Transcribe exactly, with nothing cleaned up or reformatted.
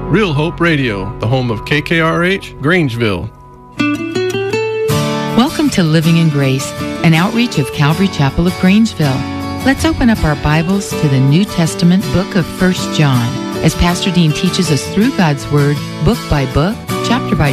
Real Hope Radio, the home of K K R H, Grangeville. Welcome to Living in Grace, an outreach of Calvary Chapel of Grangeville. Let's open up our Bibles to the New Testament book of First John, as Pastor Dean teaches us through God's Word, book by book, chapter by